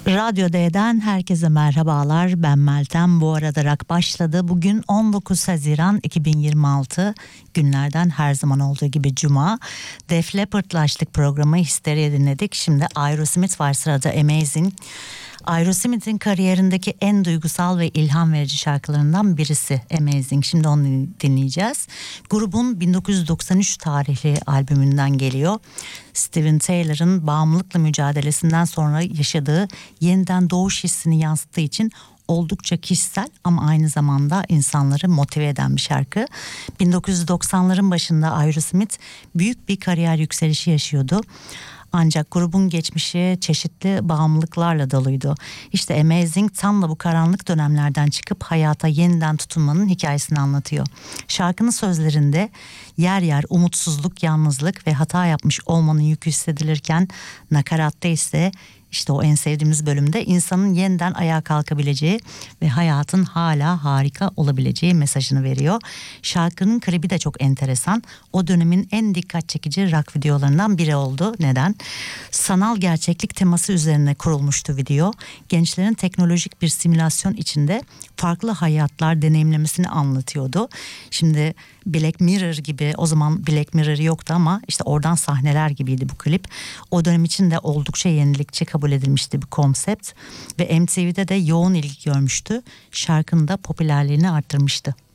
Radyo D'den herkese merhabalar. Ben Meltem. Bu arada rock başladı. Bugün 19 Haziran 2026. Günlerden her zaman olduğu gibi Cuma. Def Leppard'la açtık programı. Hysteria dinledik. Şimdi Aerosmith var sırada. Amazing. Aerosmith'in kariyerindeki en duygusal ve ilham verici şarkılarından birisi Amazing. Şimdi onu dinleyeceğiz. Grubun 1993 tarihli albümünden geliyor. Steven Tyler'ın bağımlılıkla mücadelesinden sonra yaşadığı yeniden doğuş hissini yansıttığı için oldukça kişisel ama aynı zamanda insanları motive eden bir şarkı. 1990'ların başında Aerosmith büyük bir kariyer yükselişi yaşıyordu. Ancak grubun geçmişi çeşitli bağımlılıklarla doluydu. İşte Amazing tam da bu karanlık dönemlerden çıkıp hayata yeniden tutunmanın hikayesini anlatıyor. Şarkının sözlerinde yer yer umutsuzluk, yalnızlık ve hata yapmış olmanın yükü hissedilirken nakaratta ise İşte o en sevdiğimiz bölümde insanın yeniden ayağa kalkabileceği ve hayatın hala harika olabileceği mesajını veriyor. Şarkının klibi de çok enteresan. O dönemin en dikkat çekici rock videolarından biri oldu. Neden? Sanal gerçeklik teması üzerine kurulmuştu video. Gençlerin teknolojik bir simülasyon içinde farklı hayatlar deneyimlemesini anlatıyordu. Şimdi Black Mirror gibi, o zaman Black Mirror yoktu ama işte oradan sahneler gibiydi bu klip. O dönem için de oldukça yenilikçi kabul edilmişti bir konsept ve MTV'de de yoğun ilgi görmüştü. Şarkının da popülerliğini arttırmıştı.